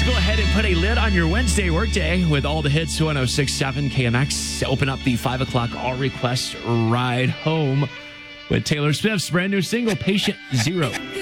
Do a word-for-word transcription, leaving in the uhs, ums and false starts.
go ahead and put a lid on your Wednesday workday with all the hits. one oh six point seven K M X. Open up the five o'clock all request ride home with Taylor Swift's brand new single, Patient Zero.